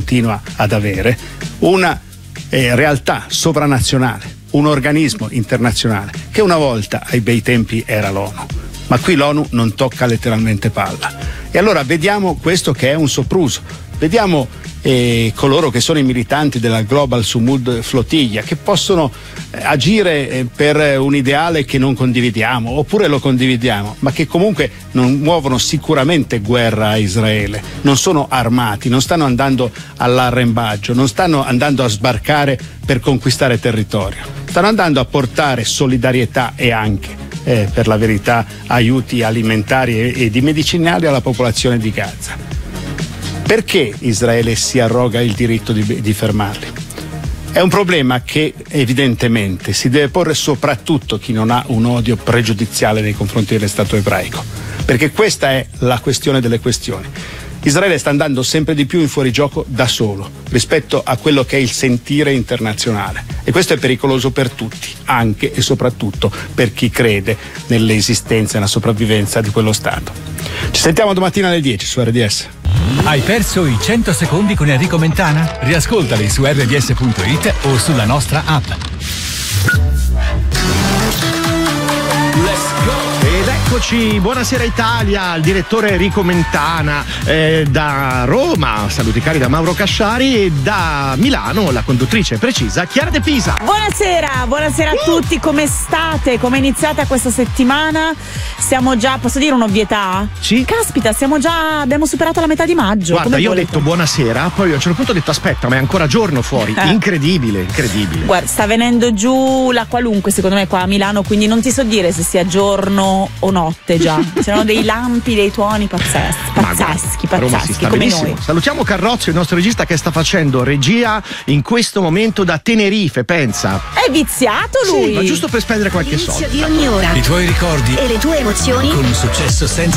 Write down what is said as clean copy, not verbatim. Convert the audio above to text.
continua ad avere, una realtà sovranazionale, un organismo internazionale che una volta ai bei tempi era l'ONU, ma qui l'ONU non tocca letteralmente palla. E allora vediamo questo che è un sopruso, vediamo coloro che sono i militanti della Global Sumud Flotilla, che possono agire per un ideale che non condividiamo, oppure lo condividiamo, ma che comunque non muovono sicuramente guerra a Israele, non sono armati, non stanno andando all'arrembaggio, non stanno andando a sbarcare per conquistare territorio, stanno andando a portare solidarietà e anche, per la verità, aiuti alimentari e di medicinali alla popolazione di Gaza. Perché Israele si arroga il diritto di fermarli? È un problema che evidentemente si deve porre soprattutto chi non ha un odio pregiudiziale nei confronti dello Stato ebraico, perché questa è la questione delle questioni. Israele sta andando sempre di più in fuorigioco da solo rispetto a quello che è il sentire internazionale, e questo è pericoloso per tutti, anche e soprattutto per chi crede nell'esistenza e nella sopravvivenza di quello Stato. Ci sentiamo domattina alle 10 su RDS. Hai perso i 100 secondi con Enrico Mentana? Riascoltali su rds.it o sulla nostra app. Let's go! Ed eccoci, buonasera Italia, il direttore Enrico Mentana, da Roma, saluti cari da Mauro Casciari, e da Milano la conduttrice precisa Chiara De Pisa. Buonasera a tutti, come state? Come è iniziata questa settimana? Siamo già, posso dire un'ovvietà? Sì. Caspita, abbiamo superato la metà di maggio. Guarda, come io ho volete? detto buonasera, poi a un certo punto ho detto aspetta, ma è ancora giorno fuori, incredibile. Guarda, sta venendo giù la qualunque secondo me qua a Milano, quindi non ti so dire se sia giorno o notte già. C'erano dei lampi, dei tuoni pazzeschi, come noi. Salutiamo Carrozzo, il nostro regista, che sta facendo regia in questo momento da Tenerife, pensa. È viziato lui. Sì, ma giusto per spendere qualche soldo. Di ogni ora. I tuoi ricordi E le tue emozioni con un successo senza